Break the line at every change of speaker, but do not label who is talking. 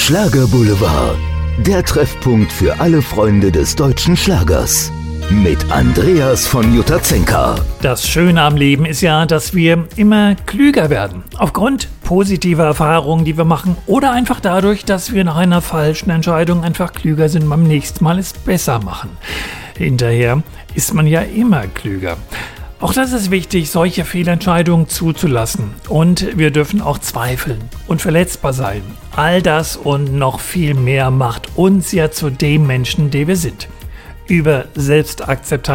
Schlager Boulevard, der Treffpunkt für alle Freunde des deutschen Schlagers. Mit Andreas von Jutazenka.
Das Schöne am Leben ist ja, dass wir immer klüger werden. Aufgrund positiver Erfahrungen, die wir machen, oder einfach dadurch, dass wir nach einer falschen Entscheidung einfach klüger sind, beim nächsten Mal es besser machen. Hinterher ist man ja immer klüger. Auch das ist wichtig, solche Fehlentscheidungen zuzulassen. Und wir dürfen auch zweifeln und verletzbar sein. All das und noch viel mehr macht uns ja zu dem Menschen, der wir sind. Über Selbstakzeptanz